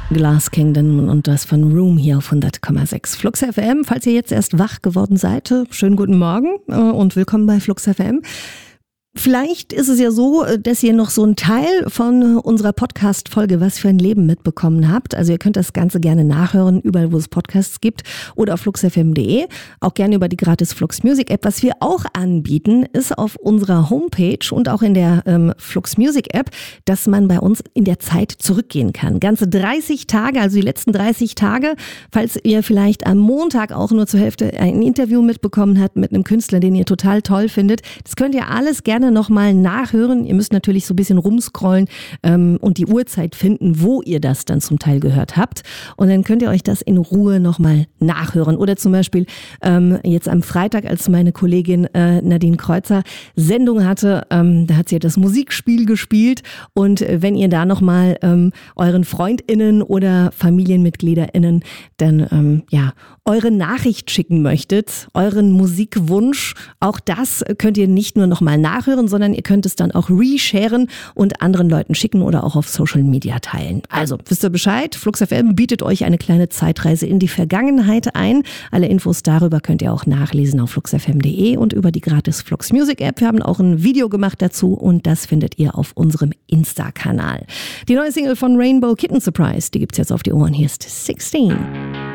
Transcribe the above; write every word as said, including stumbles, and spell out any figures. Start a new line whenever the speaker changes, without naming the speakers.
Glass Kingdom und das von Room hier auf hundert Komma sechs Flux F M. Falls ihr jetzt erst wach geworden seid, schönen guten Morgen und willkommen bei Flux F M. Vielleicht ist es ja so, dass ihr noch so einen Teil von unserer Podcast-Folge Was für ein Leben mitbekommen habt. Also ihr könnt das Ganze gerne nachhören, überall wo es Podcasts gibt oder auf flux f m punkt d e. Auch gerne über die gratis Flux Music App. Was wir auch anbieten, ist auf unserer Homepage und auch in der ähm, Flux Music App, dass man bei uns in der Zeit zurückgehen kann. Ganze dreißig Tage, also die letzten dreißig Tage, falls ihr vielleicht am Montag auch nur zur Hälfte ein Interview mitbekommen habt mit einem Künstler, den ihr total toll findet. Das könnt ihr alles gerne nochmal nachhören. Ihr müsst natürlich so ein bisschen rumscrollen ähm, und die Uhrzeit finden, wo ihr das dann zum Teil gehört habt. Und dann könnt ihr euch das in Ruhe nochmal nachhören. Oder zum Beispiel ähm, jetzt am Freitag, als meine Kollegin äh, Nadine Kreuzer Sendung hatte, ähm, da hat sie ja das Musikspiel gespielt. Und wenn ihr da nochmal ähm, euren FreundInnen oder FamilienmitgliederInnen dann ähm, ja eure Nachricht schicken möchtet, euren Musikwunsch, auch das könnt ihr nicht nur nochmal nachhören, sondern ihr könnt es dann auch resharen und anderen Leuten schicken oder auch auf Social Media teilen. Also, wisst ihr Bescheid? Flux F M bietet euch eine kleine Zeitreise in die Vergangenheit ein. Alle Infos darüber könnt ihr auch nachlesen auf flux f m punkt d e und über die gratis Flux Music App. Wir haben auch ein Video gemacht dazu und das findet ihr auf unserem Insta-Kanal. Die neue Single von Rainbow Kitten Surprise, die gibt's jetzt auf die Ohren. Hier ist sechzehn.